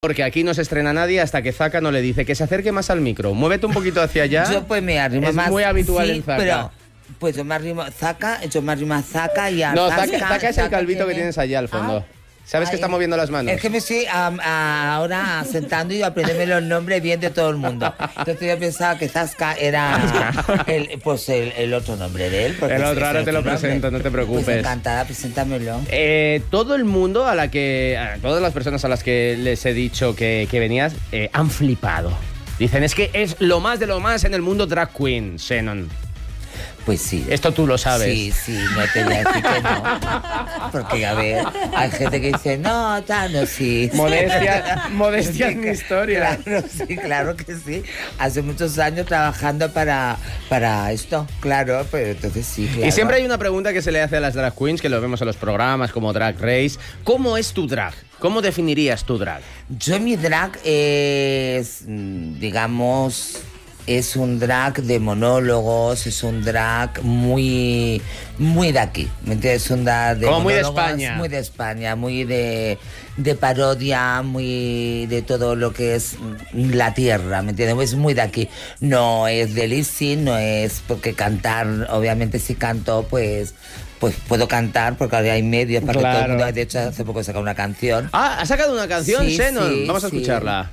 Porque aquí no se estrena nadie hasta que Zaka no le dice que se acerque más al micro. Muévete un poquito hacia allá. Yo pues me arrimo es más. Es muy habitual sí, en Zaka. Pero, pues yo me arrimo a Zaka y a No, Zaka es el calvito que tienes allá al fondo. ¿Sabes que está moviendo las manos? Es que me estoy ahora sentando y aprenderme los nombres bien de todo el mundo. Entonces yo pensaba que Zasca era el otro nombre de él. El otro, ahora te lo presento, no te preocupes. Pues encantada, preséntamelo. Todo el mundo a todas las personas a las que les he dicho que venías, han flipado. Dicen, es que es lo más de lo más en el mundo drag queen, Xenon. Pues sí. Esto tú lo sabes. Sí, no te voy a decir que no. Porque, a ver, hay gente que dice, no, sí. Modestia es mi historia. Claro que sí. Hace muchos años trabajando para esto, claro, pero entonces sí, claro. Y siempre hay una pregunta que se le hace a las drag queens, que lo vemos en los programas como Drag Race. ¿Cómo es tu drag? ¿Cómo definirías tu drag? Mi drag es, digamos... Es un drag de monólogos, es un drag muy de aquí, ¿me entiendes? Es un drag de como monólogos, muy de España, muy de parodia, muy de todo lo que es la tierra, ¿me entiendes? Es muy de aquí. No es de lip-sync, no es porque cantar, obviamente si canto, pues puedo cantar porque ahora hay medios para que todo el mundo. De hecho, hace poco he sacado una canción. Ah, ¿has sacado una canción, Xenon? Sí, vamos a escucharla.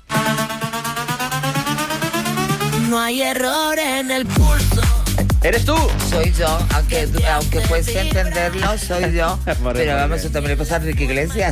No hay error en el pulso. ¿Eres tú? Soy yo, aunque puedes entenderlo, soy yo. Pero vamos, eso también le pasa a Enrique Iglesias.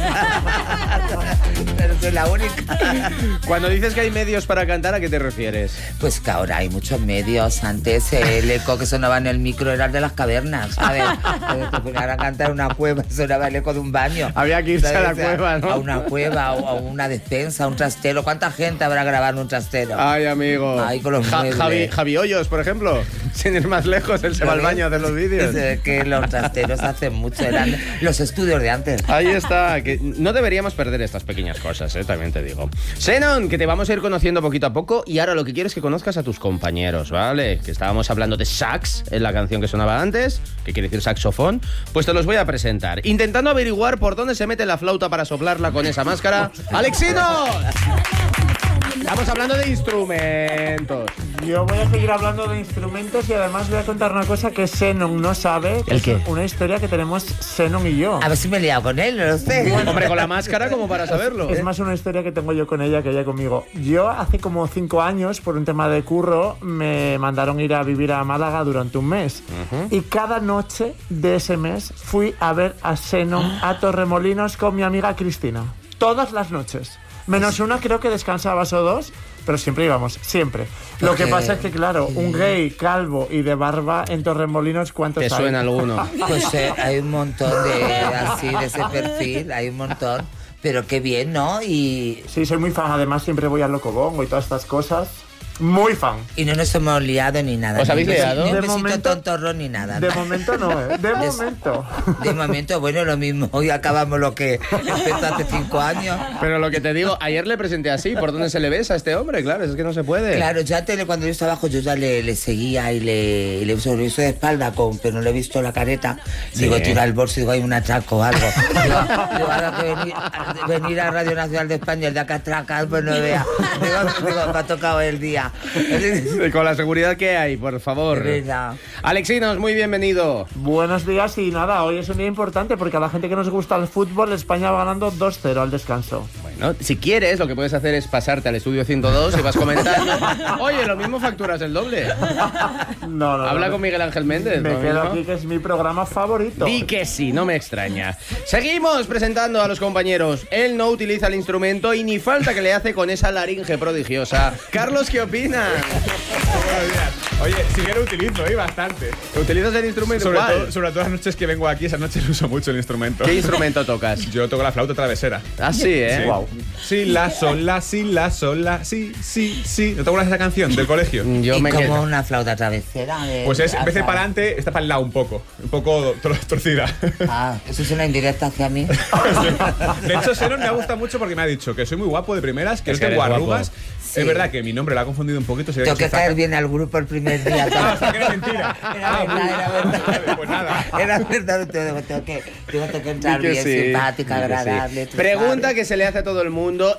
Pero soy la única. Cuando dices que hay medios para cantar, ¿a qué te refieres? Pues que ahora hay muchos medios. Antes el eco que sonaba en el micro era el de las cavernas. A ver, te ponían a cantar una cueva, sonaba el eco de un baño. Había que irse a la cueva, ¿no? A una cueva, o a una despensa, a un trastero. ¿Cuánta gente habrá grabado en un trastero? Ay, amigo. Ay, con los muebles. Javi Hoyos, por ejemplo. Sin ir más lejos, él se va al baño a hacer los vídeos. Es que los trasteros hacen mucho, eran los estudios de antes. Ahí está, que no deberíamos perder estas pequeñas cosas, también te digo. Xenon, que te vamos a ir conociendo poquito a poco y ahora lo que quiero es que conozcas a tus compañeros, ¿vale? Que estábamos hablando de sax en la canción que sonaba antes, que quiere decir saxofón, pues te los voy a presentar. Intentando averiguar por dónde se mete la flauta para soplarla con esa máscara, ¡Alexino! Estamos hablando de instrumentos. Yo voy a seguir hablando de instrumentos y además voy a contar una cosa que Xenon no sabe. ¿El qué? Una historia que tenemos Xenon y yo. A ver si me he liado con él, no lo sé. Hombre, con la máscara como para saberlo. Es más una historia que tengo yo con ella que ella conmigo. Yo hace como 5 años, por un tema de curro, me mandaron ir a vivir a Málaga durante un mes. Y cada noche de ese mes fui a ver a Xenon a Torremolinos con mi amiga Cristina. Todas las noches. Menos una, creo que descansabas o dos, pero siempre íbamos, siempre. Lo que pasa es que, claro, un gay calvo y de barba en Torremolinos, ¿cuántos hay? ¿Te suena alguno? Pues hay un montón de ese perfil, hay un montón. Pero qué bien, ¿no? Y... Sí, soy muy fan, además siempre voy al Locobongo y todas estas cosas. Muy fan. Y no nos hemos liado ni nada. ¿Os habéis liado? Ni un De besito momento, tontorro ni nada. De momento no, ¿eh? De momento. De momento, bueno, lo mismo. Hoy acabamos lo que empezó hace 5 años. Pero lo que te digo, ayer le presenté así, ¿por dónde se le besa a este hombre? Claro, es que no se puede. Claro, yo antes, cuando yo estaba abajo, yo ya le seguía y le sobreviso de espalda, pero no le he visto la careta. Sí. Digo, tira el bolso y digo, hay un atraco o algo. Digo, ahora que venir a Radio Nacional de España, el de acá atracar, pues no vea. Digo, me ha tocado el día. Con la seguridad que hay, por favor. Alexinos, muy bienvenido. Buenos días y nada, hoy es un día importante porque a la gente que nos gusta el fútbol, España va ganando 2-0 al descanso. Bueno, si quieres, lo que puedes hacer es pasarte al estudio 102 y vas comentando. Oye, lo mismo facturas el doble. No. Habla con Miguel Ángel Méndez. Me quedo aquí, que es mi programa favorito. Di que sí, no me extraña. Seguimos presentando a los compañeros. Él no utiliza el instrumento y ni falta que le hace con esa laringe prodigiosa. Carlos, ¿qué opinas? Buenos días. Oye, sí que lo utilizo, bastante. ¿Utilizas el instrumento? Sobre todo las noches que vengo aquí, esas noches uso mucho el instrumento. ¿Qué instrumento tocas? Yo toco la flauta travesera. Ah, sí, ¿eh? Sí. Wow. Sí, la, sol, la, sí, la, sol, la, sí, sí, sí. ¿No te acuerdas de esa canción del colegio? Yo y me como quedo. una flauta travesera. Pues es, en vez de para adelante, está para el lado un poco torcida. Ah, eso es una indirecta hacia mí. De hecho, Xenon me ha gustado mucho porque me ha dicho que soy muy guapo de primeras, que Es no que tengo eres arrugas. guapo. Es verdad que mi nombre lo ha confundido un poquito. Tengo que caer bien al grupo el primer primer día. Ah, o sea, que era mentira. Era verdad. Vale, pues nada. Era verdad, tengo que entrar Di que bien, sí, simpática, di que sí. agradable. tú Pregunta sabes. que se le hace a todo el mundo